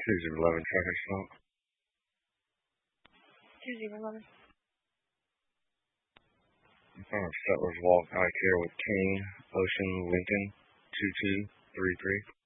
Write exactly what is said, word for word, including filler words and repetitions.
two zero eleven traffic stop. two zero eleven. In front of Settlers Walk, I care with King, Ocean, Lincoln, two two three three.